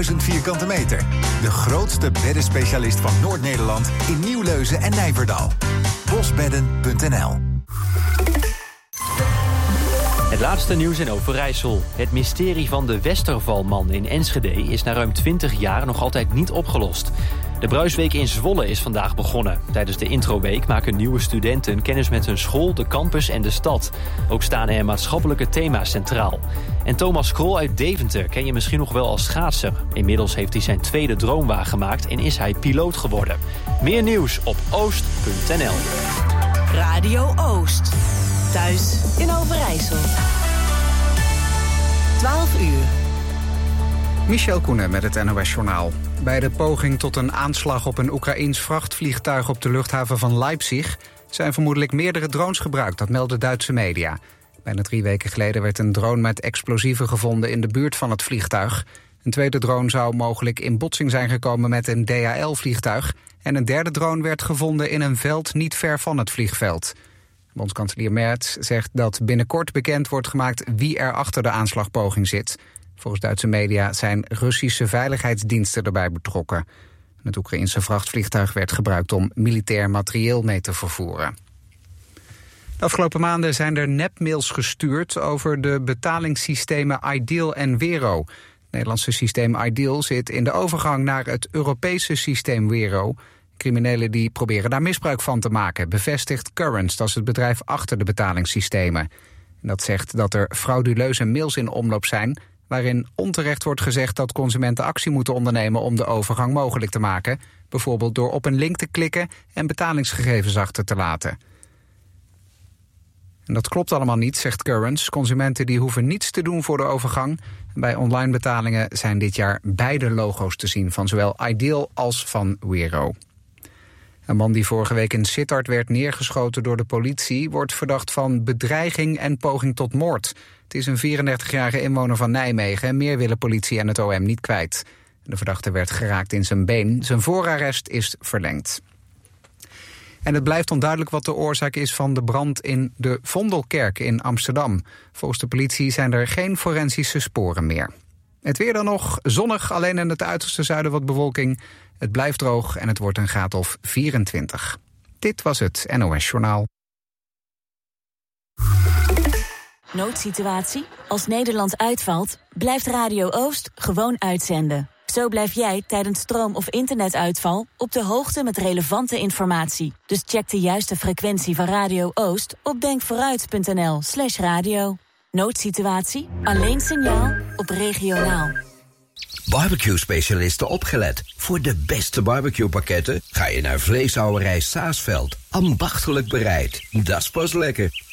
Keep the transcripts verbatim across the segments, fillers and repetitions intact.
duizend vierkante meter. De grootste beddenspecialist van Noord-Nederland in Nieuwleuzen en Nijverdal. bosbedden punt n l. Het laatste nieuws in Overijssel. Het mysterie van de Westervalman in Enschede is na ruim twintig jaar nog altijd niet opgelost. De Bruisweek in Zwolle is vandaag begonnen. Tijdens de introweek maken nieuwe studenten kennis met hun school, de campus en de stad. Ook staan er maatschappelijke thema's centraal. En Thomas Krol uit Deventer ken je misschien nog wel als schaatser. Inmiddels heeft hij zijn tweede droom waargemaakt en is hij piloot geworden. Meer nieuws op oost punt n l. Radio Oost. Thuis in Overijssel. twaalf uur. Michel Koenen met het N O S-journaal. Bij de poging tot een aanslag op een Oekraïens vrachtvliegtuig op de luchthaven van Leipzig zijn vermoedelijk meerdere drones gebruikt, dat melden Duitse media. Bijna drie weken geleden werd een drone met explosieven gevonden in de buurt van het vliegtuig. Een tweede drone zou mogelijk in botsing zijn gekomen met een D H L-vliegtuig. En een derde drone werd gevonden in een veld niet ver van het vliegveld. Bondskanselier Merz zegt dat binnenkort bekend wordt gemaakt wie er achter de aanslagpoging zit. Volgens Duitse media zijn Russische veiligheidsdiensten erbij betrokken. Het Oekraïense vrachtvliegtuig werd gebruikt om militair materieel mee te vervoeren. De afgelopen maanden zijn er nepmails gestuurd over de betalingssystemen Ideal en Wero. Het Nederlandse systeem Ideal zit in de overgang naar het Europese systeem Wero. Criminelen die proberen daar misbruik van te maken, bevestigt Currents, dat is het bedrijf achter de betalingssystemen. En dat zegt dat er frauduleuze mails in omloop zijn, waarin onterecht wordt gezegd dat consumenten actie moeten ondernemen om de overgang mogelijk te maken, bijvoorbeeld door op een link te klikken en betalingsgegevens achter te laten. En dat klopt allemaal niet, zegt Currents. Consumenten die hoeven niets te doen voor de overgang. Bij online betalingen zijn dit jaar beide logo's te zien, van zowel Ideal als van Wero. Een man die vorige week in Sittard werd neergeschoten door de politie wordt verdacht van bedreiging en poging tot moord. Het is een vierendertigjarige inwoner van Nijmegen. Meer willen politie en het O M niet kwijt. De verdachte werd geraakt in zijn been. Zijn voorarrest is verlengd. En het blijft onduidelijk wat de oorzaak is van de brand in de Vondelkerk in Amsterdam. Volgens de politie zijn er geen forensische sporen meer. Het weer dan nog, zonnig, alleen in het uiterste zuiden wat bewolking. Het blijft droog en het wordt een graad of vierentwintig. Dit was het N O S-journaal. Noodsituatie? Als Nederland uitvalt, blijft Radio Oost gewoon uitzenden. Zo blijf jij tijdens stroom- of internetuitval op de hoogte met relevante informatie. Dus check de juiste frequentie van Radio Oost op denkvooruit.nl slash radio. Noodsituatie? Alleen signaal op regionaal. Barbecue-specialisten opgelet. Voor de beste barbecue-pakketten ga je naar Vleeshouwerij Saasveld. Ambachtelijk bereid. Dat is pas lekker.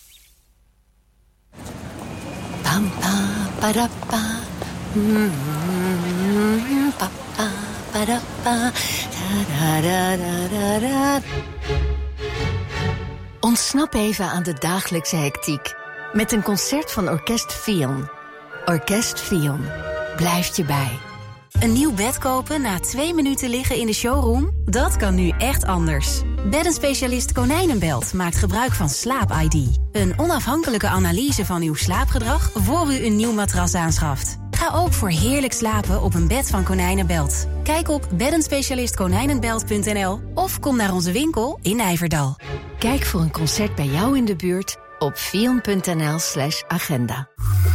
Pam, pam, padappa. Mm, pa, pa, padappa. Da, da, da, da, da. Ontsnap even aan de dagelijkse hectiek met een concert van Orkest Fion. Orkest Fion blijft je bij. Een nieuw bed kopen na twee minuten liggen in de showroom? Dat kan nu echt anders. Beddenspecialist Konijnenbelt maakt gebruik van Slaap I D. Een onafhankelijke analyse van uw slaapgedrag voor u een nieuw matras aanschaft. Ga ook voor heerlijk slapen op een bed van Konijnenbelt. Kijk op beddenspecialist konijnenbelt punt n l of kom naar onze winkel in Nijverdal. Kijk voor een concert bij jou in de buurt op fion.nl slash agenda.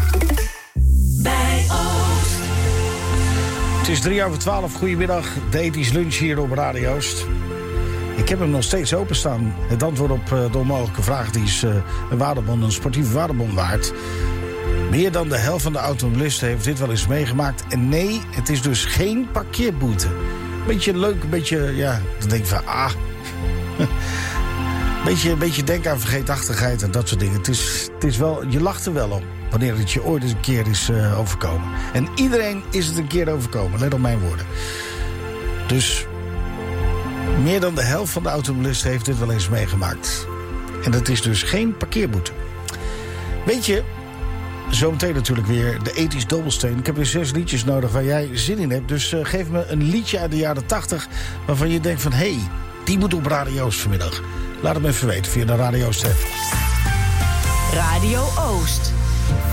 Bij Oost. Het is drie over twaalf. Goedemiddag. De ethisch lunch hier op Radio Oost. Ik heb hem nog steeds openstaan. Het antwoord op uh, de onmogelijke vraag die is uh, een waardebon, een sportieve waardebon waard. Meer dan de helft van de automobilisten heeft dit wel eens meegemaakt. En nee, het is dus geen parkeerboete. Beetje leuk, een beetje, ja, dan denk ik van, ah. beetje, beetje denken aan vergeetachtigheid en dat soort dingen. Het is, het is wel, je lacht er wel om wanneer het je ooit eens een keer is uh, overkomen. En iedereen is het een keer overkomen, let op mijn woorden. Dus meer dan de helft van de automobilisten heeft dit wel eens meegemaakt. En dat is dus geen parkeerboete. Weet je, zometeen natuurlijk weer de ethisch dobbelsteen. Ik heb weer zes liedjes nodig waar jij zin in hebt. Dus uh, geef me een liedje uit de jaren tachtig waarvan je denkt van, hé, hey, die moet op Radio Oost vanmiddag. Laat het me even weten via de Radio Oost app. Radio Oost.